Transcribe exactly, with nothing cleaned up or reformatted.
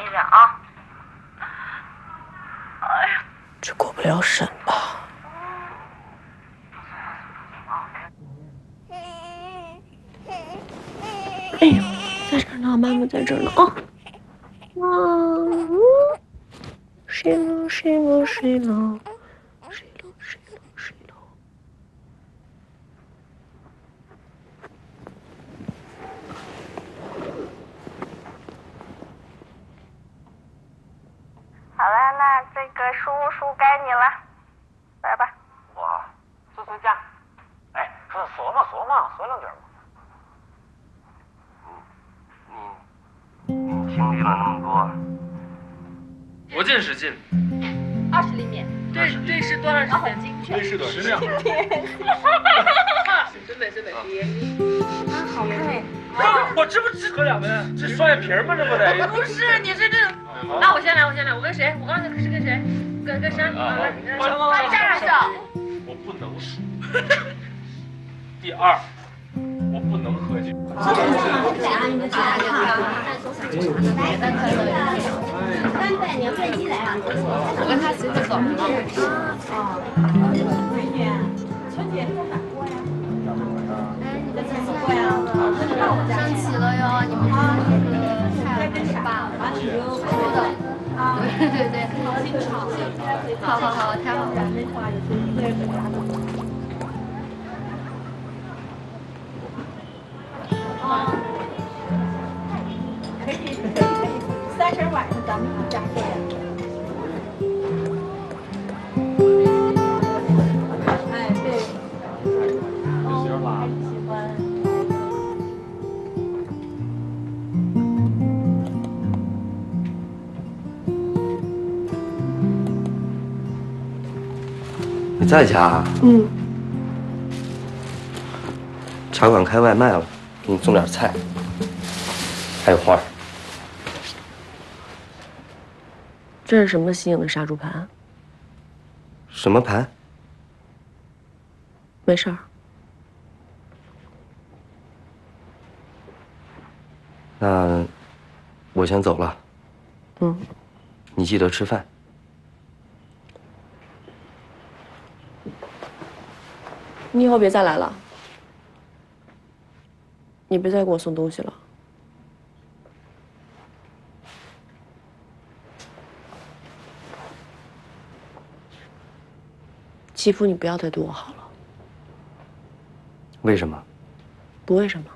忍啊！ 哎呀，这过不了审吧？哎呦，在这儿呢，妈妈在这儿呢啊！啊，睡了睡了睡了睡了睡了睡了。 好了，那这个叔叔该你了，来吧。 我睡睡觉。哎，说说嘛说嘛，说两句嘛。你你你经历了那么多。 多近是近。 二十厘米。对对是多少时间？精确。 对是多少？十秒。 真美真美。啊，好美。 我这不只喝两杯，这双眼皮吗？这不得？ 不是，你是这。那我先来，我先来。我跟谁？我刚才是跟谁？跟跟山。 啊， 我站着。 我不能输。第二，我不能喝酒。 三百年飞机来了， 我跟他随便走了。 哦，美女，春节都赶过呀？ 哎，你的怎么过呀？升旗了哟，你们看那个太阳爸爸说的。对对对，好好好，太好了。 啊，可以可以可以，三十晚上咱们一家过呀。哎，对。哦，还是喜欢。 你在家？ 嗯。 茶馆开外卖了，给你送点菜，还有花。 这是什么新颖的杀猪盘？ 什么盘？ 没事儿。 那我先走了。 嗯。 你记得吃饭。 你以后别再来了。你别再给我送东西了。祈福你不要再对我好了。 为什么？ 不为什么。